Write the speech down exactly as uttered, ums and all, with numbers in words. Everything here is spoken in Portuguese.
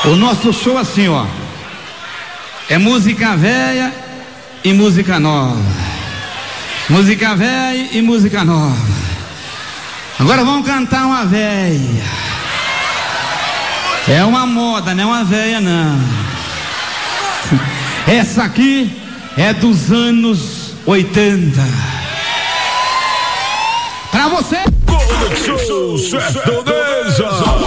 O nosso show assim, ó, é música velha e música nova. Música velha e música nova. Agora vamos cantar uma velha. É uma moda, não é uma velha não. Essa aqui é dos anos oitenta. Pra você. Conexão Sertaneja.